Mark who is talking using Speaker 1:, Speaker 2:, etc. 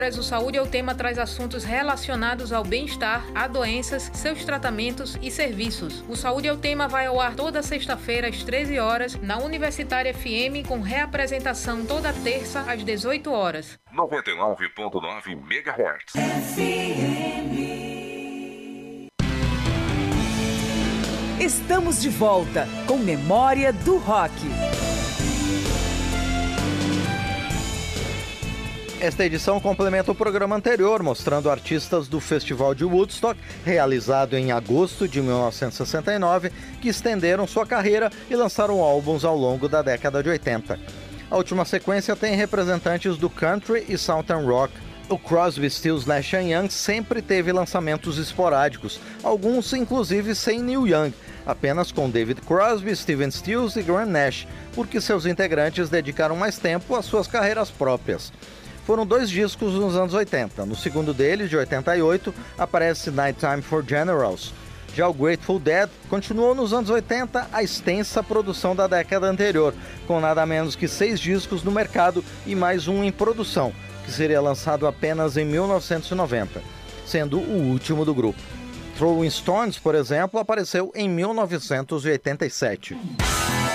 Speaker 1: O Saúde é o Tema traz assuntos relacionados ao bem-estar, a doenças, seus tratamentos e serviços. O Saúde é o Tema vai ao ar toda sexta-feira às 13 horas na Universitária FM, com reapresentação toda terça às 18 horas.
Speaker 2: 99.9 MHz.
Speaker 3: Estamos de volta com Memória do Rock.
Speaker 4: Esta edição complementa o programa anterior, mostrando artistas do Festival de Woodstock, realizado em agosto de 1969, que estenderam sua carreira e lançaram álbuns ao longo da década de 80. A última sequência tem representantes do country e southern rock. O Crosby, Stills, Nash & Young sempre teve lançamentos esporádicos, alguns inclusive sem Neil Young, apenas com David Crosby, Stephen Stills e Graham Nash, porque seus integrantes dedicaram mais tempo às suas carreiras próprias. Foram 2 discos nos anos 80. No segundo deles, de 88, aparece Nighttime for Generals. Já o Grateful Dead continuou nos anos 80 a extensa produção da década anterior, com nada menos que 6 discos no mercado e mais um em produção, que seria lançado apenas em 1990, sendo o último do grupo. Rolling Stones, por exemplo, apareceu em 1987.